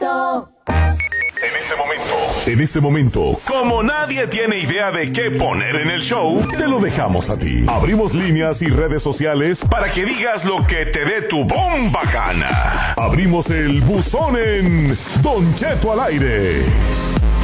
Cheto. En este momento, como nadie tiene idea de qué poner en el show, te lo dejamos a ti. Abrimos líneas y redes sociales para que digas lo que te dé tu bomba gana. Abrimos el buzón en Don Cheto al aire.